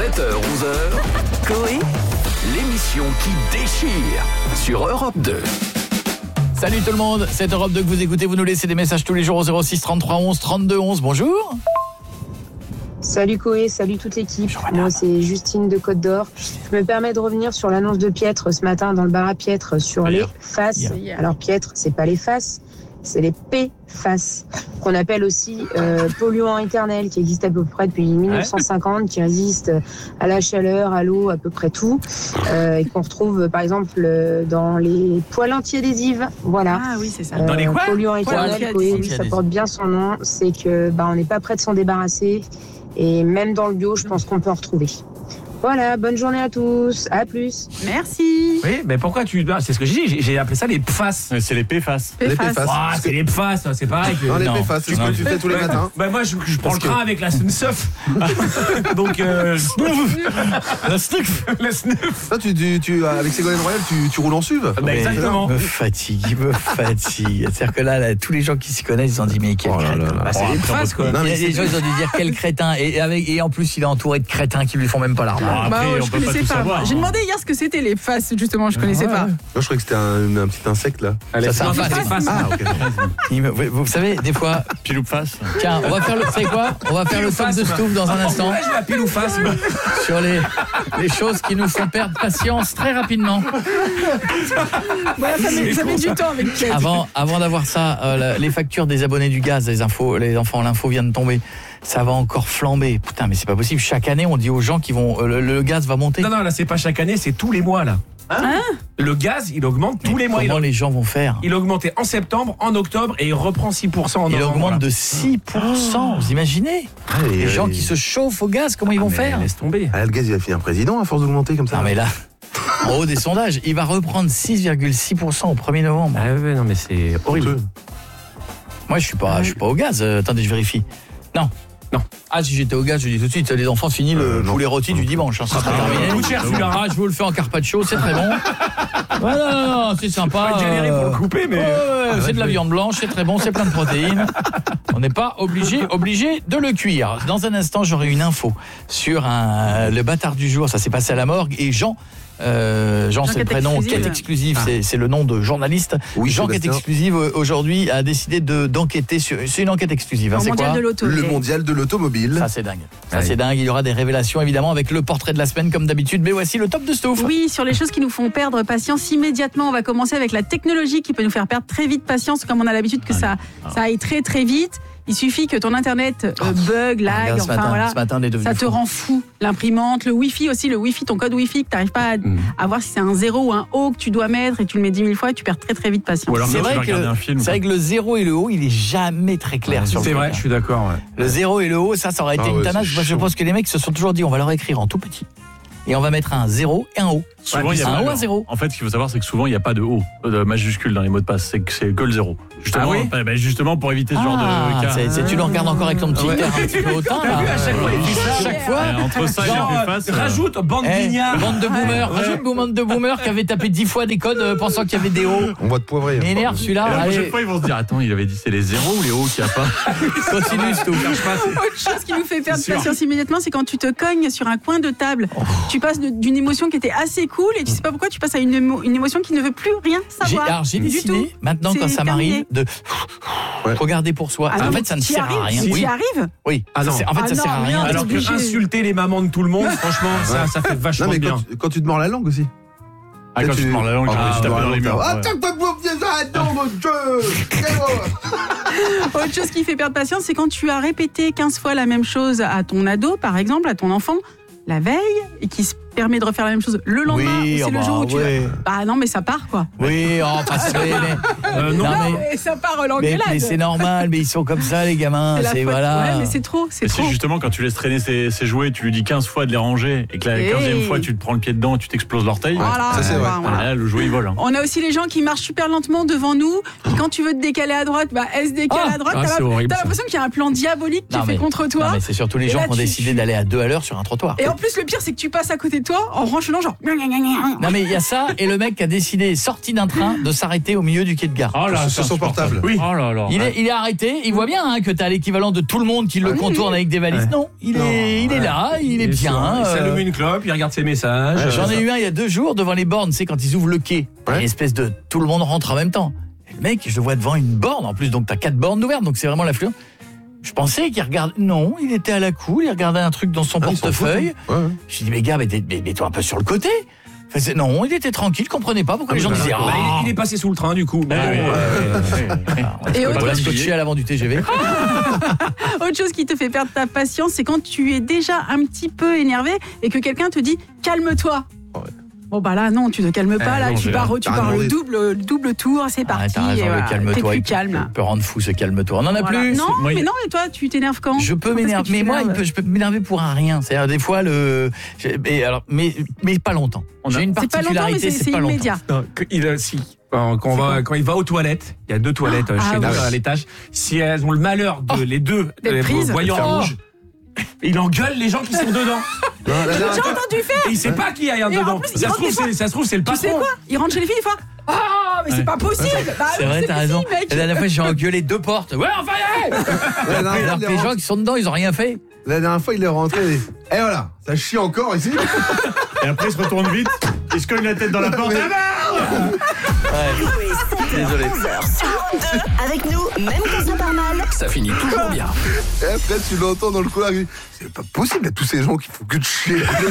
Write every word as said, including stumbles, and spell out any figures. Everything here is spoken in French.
sept heures onze heures, Coé, l'émission qui déchire sur Europe deux. Salut tout le monde, c'est Europe deux que vous écoutez, vous nous laissez des messages tous les jours au zéro six trente-trois onze trente-deux onze. Bonjour. Salut Coé, salut toute l'équipe. Moi c'est Justine de Côte d'Or. Je me permets de revenir sur l'annonce de Pietre ce matin dans le bar à Pietre sur les faces. Alors Pietre, c'est pas les faces, c'est les P F A S, qu'on appelle aussi euh, polluants éternels, qui existent à peu près depuis dix-neuf cent cinquante, qui résistent à la chaleur, à l'eau, à peu près tout, euh, et qu'on retrouve par exemple dans les poils anti-adhésives. Voilà. Ah oui, c'est ça. Euh, Dans les quoi polluants éternels, Coé, oui, ça porte bien son nom. C'est que bah, on n'est pas prêt de s'en débarrasser. Et même dans le bio, je pense qu'on peut en retrouver. Voilà, bonne journée à tous. À plus. Merci. Oui, mais pourquoi tu... C'est ce que j'ai dit, j'ai appelé ça les P F A S. C'est les P F A S. Les P F A S. Ah, c'est les P F A S, c'est pareil. Que... Non, les P F A S, c'est ce que tu fais tous les matins. Bah moi, je, je prends le train avec la S N F. Donc, euh... la S N F. La S N F. Toi, tu, tu, tu, avec Ségolène Royal, tu, tu roules en S U V. Bah, exactement. Il me fatigue, il me fatigue. C'est-à-dire que là, là, tous les gens qui s'y connaissent, ils ont dit, mais quel Oh là crétin. là. Bah, c'est les P F A S, quoi. Il y a des gens, ils ont dû dire quel crétin. Et, avec, et en plus, il est entouré de crétins qui lui font même pas l'arme. Bon, après, Bah, on je peut pas connaissais tout pas. savoir. J'ai hein. demandé hier ce que c'était les faces, justement, je connaissais pas. Moi, je croyais que c'était un, un petit insecte, là. Allez, Ça, c'est un non, P F A S. c'est Ah, ok. Il me- vous, vous savez, des fois, Pile ou face. tiens, on va faire le, vous savez quoi? On va faire le top de Stouff dans un instant Ouais, je l'appelle ou face. moi. sur les, les choses qui nous font perdre patience très rapidement. Voilà, ça met, ça met du temps avec Pierre. Avant, avant d'avoir ça, euh, la- les factures des abonnés du gaz, les infos, les enfants, l'info vient de tomber. Ça va encore flamber. Putain, mais c'est pas possible. Chaque année, on dit aux gens qui vont, euh, le, le gaz va monter. Non, non, là, c'est pas chaque année, c'est tous les mois, là. Hein Le gaz, il augmente tous Mais les mois. Il, Comment a- les gens vont faire? il a augmenté en septembre, en octobre, et il reprend six pour cent en Il novembre. augmente voilà. de six pour cent. Vous imaginez? Allez, Les gens allez. qui se chauffent au gaz, comment ils vont Mais faire? Laisse tomber. Ah, le gaz, il va finir président à force d'augmenter comme ça. Non mais là, en haut des sondages, il va reprendre six virgule six pour cent au premier novembre. Ah ouais, non, mais c'est horrible. Honteux. Moi, je suis pas, je suis pas au gaz. Euh, attendez, je vérifie. Non. Non. Ah, si j'étais au gaz, je dis tout de suite, les enfants, fini le Euh, non. poulet rôti du dimanche. Hein, ça sera terminé. coûte cher, celui-là. Ah, je vous le fais en carpaccio, c'est très bon. Ouais, non, non, non, c'est sympa. Pas galérer pour le couper, mais- Ouais, ouais, Ah, c'est de la ouais. viande blanche, c'est très bon, c'est plein de protéines. On n'est pas obligé, obligé de le cuire. Dans un instant, j'aurai une info sur un, le bâtard du jour. Ça s'est passé à la morgue et Jean. Euh, Jean, Jean c'est le Quête prénom. Exclusive. Quête exclusive, c'est, c'est le nom de journaliste. Oui, Jean Quête Sébastien. exclusive euh, aujourd'hui a décidé de d'enquêter sur. C'est une enquête exclusive. Hein, Au c'est mondial quoi de l'auto. Le mondial de l'automobile. Ça c'est dingue. Ça Ouais. c'est dingue. Il y aura des révélations évidemment avec le portrait de la semaine comme d'habitude. Mais voici le top de Stouff. Oui, sur les choses qui nous font perdre patience immédiatement. On va commencer avec la technologie qui peut nous faire perdre très vite patience, comme on a l'habitude que ça, ça aille très très vite. Il suffit que ton internet euh, bug, lag, Regarde, ce enfin matin, voilà. ce matin, on est devenu Ça te fou. rend fou. L'imprimante, le Wi-Fi aussi, le Wi-Fi, ton code Wi-Fi que tu n'arrives pas à, Mm. à voir si c'est un zéro ou un O que tu dois mettre et tu le mets dix mille fois et tu perds très très vite patience. Ou alors C'est quand tu vrai vas que regarder un film. c'est vrai que le zéro et le haut, il est jamais très clair sur le C'est truc, vrai, hein. je suis d'accord. ouais. Le zéro et le haut, ça, ça aurait été Ah une ouais, tanasse. c'est Moi, je chaud. pense que les mecs se sont toujours dit, on va leur écrire en tout petit. Et on va mettre un zéro et un haut. Souvent, il y a un pas haut, de- un zéro. En fait, ce qu'il faut savoir, c'est que souvent, il n'y a pas de O, de majuscule dans les mots de passe. C'est que c'est que le zéro. Justement, Ah oui bah, bah, justement pour éviter ce genre Ah, de cas. c'est- c'est- tu le regardes encore avec ton petit Ouais. cœur un petit peu hautain. T'as vu, à chaque fois, il fait ça. À chaque fois. Ouais, entre ça et Genre, les euh, P F A S, euh, rajoute bande Eh, d'ignards. bande de boomers, Ouais. rajoute bande de boomers qui avait tapé dix fois des codes euh, pensant qu'il y avait des hauts. On va te poivrer. Il m'énerve et celui-là. la prochaine Allez, fois, ils vont se dire attends, il avait dit c'est les zéros ou les hauts qu'il n'y a pas. continue, Stouff. Autre chose qui nous fait perdre C'est sûr. patience immédiatement, c'est quand tu te cognes sur un coin de table. Tu passes de- d'une émotion qui était assez cool et tu sais pas pourquoi tu passes à une, émo- une émotion qui ne veut plus rien J'ai, savoir. alors j'ai du décidé, tout. maintenant C'est quand ça m'arrive, terminé. de Ouais. regarder pour soi. Ah en non, fait, ça ne t'y sert arrives, à rien. si Oui, t'y arrives. oui. Ah non. Ça sert- en fait, Ah ça non, sert à rien. merde. Alors que obligé. insulter les mamans de tout le monde, franchement, ça, ça fait Non, vachement mais bien. quand, tu- quand tu te mords la langue aussi. Ah, quand tu te mords la langue, Ah, tu tu te tapes mords la dans les langue, murs. t'as- ouais. Attends, pas de bouffe, attends, mon Dieu. Autre chose qui fait perdre patience, c'est quand tu as répété quinze fois la même chose à ton ado, par exemple, à ton enfant, la veille, et qui se permet de refaire la même chose le lendemain. Oui, ou c'est oh le bah, jour où tu ouais. Bah non, mais ça part, quoi. Oui, oh, pas ça, mais, Euh, non. non, mais- mais ça part mais, l'engueulade. mais c'est normal, mais ils sont comme ça, les gamins. C'est la C'est faute. voilà. Ouais, mais c'est trop, c'est Et trop. c'est justement quand tu laisses traîner ses, ses jouets, tu lui dis quinze fois de les ranger et que la Hey. quinzième fois tu te prends le pied dedans et tu t'exploses l'orteil. Voilà, ça, c'est vrai. voilà. Ah, là, le jouet il vole. hein. On a aussi les gens qui marchent super lentement devant nous. Et quand tu veux te décaler à droite, bah elle se décale Ah. à droite. Ah, T'as c'est la- horrible, t'as ça. l'impression qu'il y a un plan diabolique qui Non, est fait mais- contre Non, toi. mais c'est surtout les Et gens là, qui ont tu- décidé d'aller à deux à l'heure sur un trottoir. Et en plus, le pire, c'est que tu passes à côté côté de toi en ronchonnant genre. Non mais il y a ça et le mec qui a décidé, sorti d'un train, de s'arrêter au milieu du quai de gare. Oh là, Sur son portable. Oui. Oh là là. Il est, il est arrêté, il voit bien hein, que t'as l'équivalent de tout le monde qui le contourne avec des valises. Ouais. Non, il est, il est là, il est bien. Il euh, s'allume une clope, il regarde ses messages. J'en ai eu un il y a deux jours devant les bornes, c'est quand ils ouvrent le quai. Il y a une espèce de tout le monde rentre en même temps. Et le mec, je le vois devant une borne en plus, donc t'as quatre bornes ouvertes, donc c'est vraiment l'affluent. Je pensais qu'il regarde. Non, il était à la cool, il regardait un truc dans son Ah, il s'en portefeuille. fout, hein. Ouais. Je lui dis mais gars, mais t'es- mais- mets-toi un peu sur le côté. Enfin, c'est- non, il était tranquille, comprenait pas pourquoi les gens Bah, disaient. bah, Ah, il est passé sous le train du coup. Mais Ah, bon, oui, euh, Et on autre, va scotcher à l'avant du T G V. autre chose qui te fait perdre ta patience, c'est quand tu es déjà un petit peu énervé et que quelqu'un te dit calme-toi. Ouais. Bon bah là non, tu ne calmes pas, Eh, là non, tu j'ai- pars, tu t'as pars rien le demandé. double, le double tour, c'est Ah, parti. t'as raison, et le voilà, t'es calme-toi. plus il peut- calme. là. peut rendre fou ce calme-toi. On en a Voilà. plus. Non, Moi, mais il- non, et toi, tu t'énerves quand Je peux Quand est-ce que m'énerver, tu mais moi, il t'énerves peut- je peux m'énerver pour un rien. C'est-à-dire des fois le, j'ai- mais alors, mais mais pas longtemps. On a- J'ai une C'est pas longtemps, mais particularité, c'est c'est pas longtemps. immédiat. non, que- il, euh, si, quand, quand on va, quand il va aux toilettes, il y a deux toilettes euh, Ah, chez ah, nous ouais. à l'étage. Si elles ont le malheur de les deux D'être euh, prises. voyants Oh. rouges, il engueule les gens qui sont dedans. Non, la dernière J'ai fois- entendu faire. Et il sait pas qui y a un Et en dedans. plus, il Ça se rentre trouve, des fois- c'est, ça se trouve, c'est le Tu sais patron. quoi Il rentre chez les filles des fois. Ah, mais c'est pas possible. Bah, C'est vrai, t'as raison. possible, mec. La dernière fois, j'ai engueulé deux portes. Ouais, enfin, hey la dernière fois, Alors il que est les rentré- gens qui sont dedans, ils ont rien fait. La dernière fois, il est rentré. Et voilà, ça chie encore ici. Et après, il se retourne vite, il se cogne la tête dans la porte. Mais- Désolé. onze heures sur Europe deux, avec nous, même quand ça part mal. Ça finit toujours bien. Et après, tu l'entends dans le couloir. il dit, c'est pas possible, il y a tous ces gens qui font que de chier.